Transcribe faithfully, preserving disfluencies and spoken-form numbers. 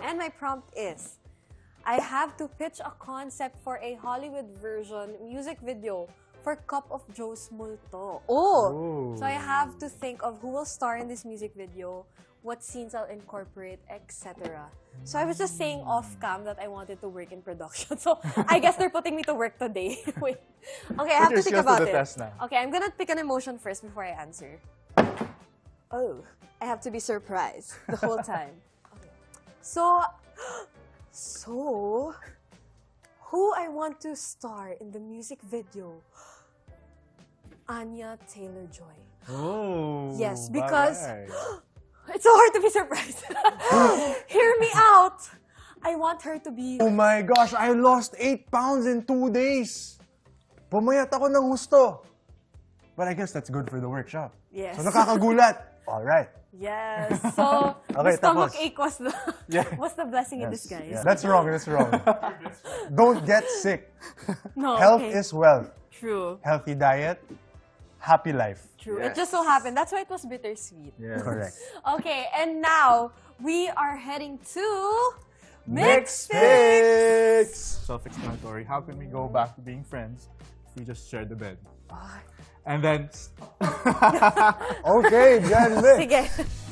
And my prompt is, I have to pitch a concept for a Hollywood version music video for Cup of Joe's Multo. Oh! Ooh. So I have to think of who will star in this music video, what scenes I'll incorporate, et cetera. So I was just saying off-cam that I wanted to work in production. So I guess they're putting me to work today. Wait. Okay, I have Put to think your skills about to the it. test now. Okay, I'm gonna pick an emotion first before I answer. Oh, I have to be surprised the whole time. Okay. So, so, who I want to star in the music video? Anya Taylor-Joy. Oh. Yes, because bagay. it's so hard to be surprised. Hear me out. I want her to be. Oh my gosh, I lost eight pounds in two days. Pumayat ako ng gusto. But I guess that's good for the workshop. Yes. So nakakagulat. All right. Yes. So Okay, the stomach tapos. ache was the Yeah. was the blessing in Yes, disguise. yeah. That's wrong, that's wrong. Don't get sick. No. Health okay. is wealth. True. Healthy diet, happy life. True. Yes. It just so happened. That's why it was bittersweet. Yes. Correct. Okay, and now we are heading to Mix Fix! Self-explanatory. How can we go back to being friends if we just share the bed? And then... Okay, Jan Vic. Sige.